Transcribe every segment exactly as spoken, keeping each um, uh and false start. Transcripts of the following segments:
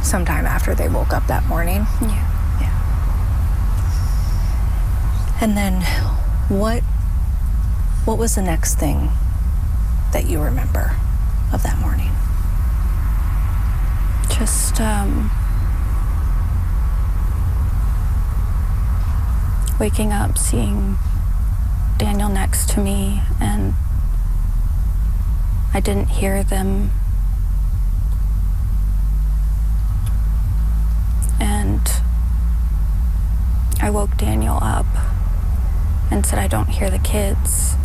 sometime after they woke up that morning. Yeah. Yeah. And then what what was the next thing that you remember of that morning? Just um, waking up, seeing Daniel next to me, and I didn't hear them. And I woke Daniel up and said, I don't hear the kids.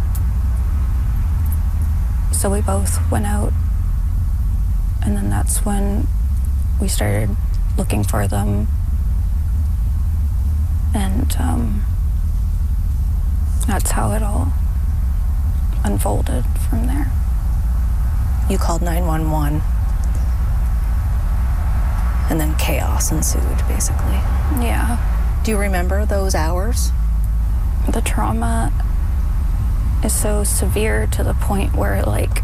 So we both went out, and then that's when we started looking for them. And um, that's how it all unfolded from there. You called nine one one, and then chaos ensued, basically. Yeah. Do you remember those hours? The trauma is so severe to the point where, like,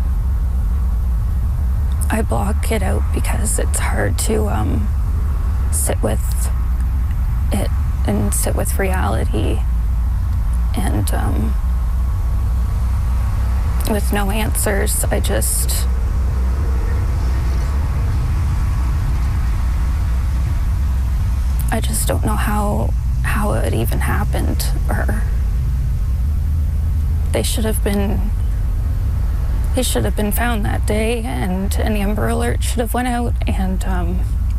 I block it out because it's hard to um, sit with it and sit with reality. And um, with no answers, I just... I just don't know how, how it even happened, or... They should have been, they should have been found that day, and an Amber Alert should have went out, and um,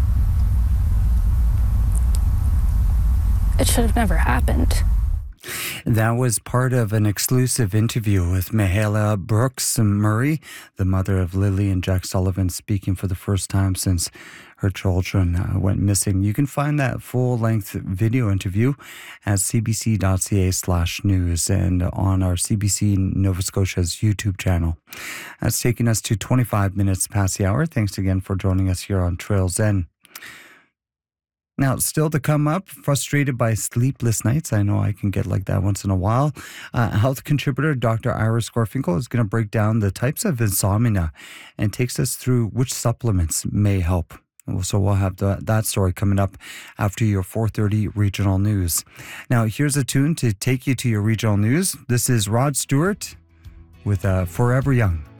it should have never happened. That was part of an exclusive interview with Mihaela Brooks Murray, the mother of Lily and Jack Sullivan, speaking for the first time since her children uh, went missing. You can find that full-length video interview at cbc.ca slash news and on our C B C Nova Scotia's YouTube channel. That's taking us to twenty-five minutes past the hour. Thanks again for joining us here on Trails End. Now, still to come up, frustrated by sleepless nights. I know I can get like that once in a while. Uh, health contributor Doctor Iris Gorfinkel is going to break down the types of insomnia and takes us through which supplements may help. So we'll have the, that story coming up after your four thirty regional news. Now, here's a tune to take you to your regional news. This is Rod Stewart with uh, Forever Young.